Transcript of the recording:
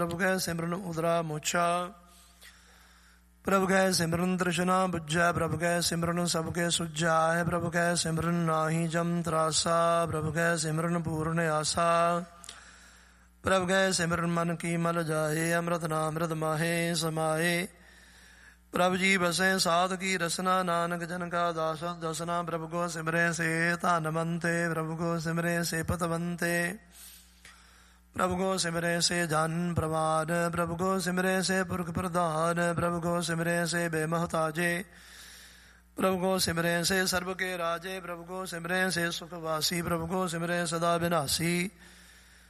ਪ੍ਰਭੁ ਕੈ ਸਿਮਰਨ ਉਦਰਾ ਮੋਛਾ। ਪ੍ਰਭੁ ਕੈ ਸਿਮਰਨ ਤ੍ਰਿਸ਼ਨਾ ਬੁਝੈ। ਪ੍ਰਭੁ ਕੈ ਸਿਮਰਨ ਸਭ ਕੇ ਸੁਝਾਇ। ਪ੍ਰਭੁ ਕੈ ਸਿਮਰਨ ਨਾਹੀ ਜਮ ਤਰਾਸਾ। ਪ੍ਰਭੁ ਕੈ ਸਿਮਰਨ ਪੂਰਨ ਆਸਾ। ਪ੍ਰਭੁ ਕੈ ਸਿਮਰਨ ਮਨ ਕੀ ਮਲ ਜਾਏ। ਅੰਮ੍ਰਿਤ ਨਾਮ ਅੰਮ੍ਰਿਤ ਮਾਹੇ ਸਮਾਏ। ਪ੍ਰਭੁ ਜੀ ਬਸੈ ਸਾਧ ਕੀ ਰਸਨਾ। ਨਾਨਕ ਜਨ ਕਾ ਦਾਸ ਦਸਨਾ। ਪ੍ਰਭੁ ਕੋ ਸਿਮਰੈ ਸੇ ਧਨਵੰਤੇ। ਪ੍ਰਭੁ ਕੋ ਸਿਮਰੈ ਸੇ ਪਤਵੰਤੇ। ਪ੍ਰਭੁ ਕੋ ਸਿਮਰੈ ਸੇ ਜਨ ਪ੍ਰਵਾਨ। ਪ੍ਰਭੁ ਕੋ ਸਿਮਰੈ ਸੇ ਪੁਰਖ ਪ੍ਰਧਾਨ। ਪ੍ਰਭੁ ਕੋ ਸਿਮਰੈ ਸੇ ਬੇਮਹਤਾਜੇ। ਪ੍ਰਭੁ ਕੋ ਸਿਮਰੈ ਸੇ ਸਰਬ ਕੇ ਰਾਜੇ। ਪ੍ਰਭੁ ਕੋ ਸਿਮਰੈ ਸੇ ਸੁਖ ਵਾਸੀ। ਪ੍ਰਭੁ ਕੋ ਸਿਮਰੈ ਸਦਾ ਬਿਨਾਸੀ।